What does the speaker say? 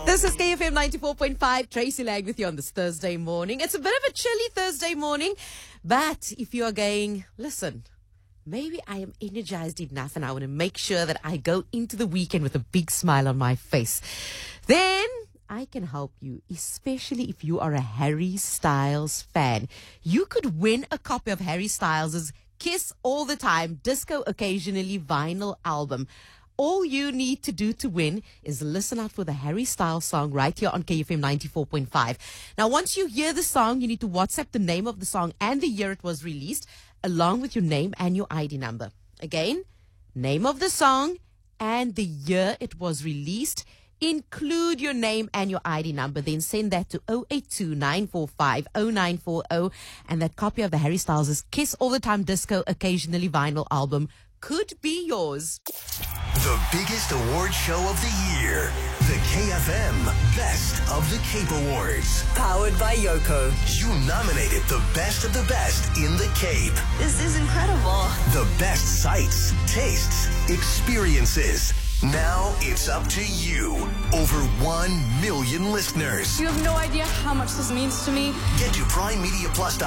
This is KFM 94.5. Tracy Lang with you on this Thursday morning. It's a bit of a chilly Thursday morning, but if you are going, listen, maybe I am energized enough and I want to make sure that I go into the weekend with a big smile on my face, then I can help you, especially if you are a Harry Styles fan. You could win a copy of Harry Styles' Kiss All the Time, Disco Occasionally vinyl album. All you need to do to win is listen out for the Harry Styles song right here on KFM 94.5. Now, once you hear the song, you need to WhatsApp the name of the song and the year it was released, along with your name and your ID number. Again, name of the song and the year it was released. Include your name and your ID number. Then send that to 082-945-0940. And that copy of the Harry Styles' Kiss All the Time Disco Occasionally vinyl album could be yours. The biggest award show of the year. The KFM Best of the Cape Awards. Powered by Yoko. You nominated the best of the best in the Cape. This is incredible. The best sights, tastes, experiences. Now it's up to you. Over 1 million listeners. You have no idea how much this means to me. Get to PrimeMediaPlus.com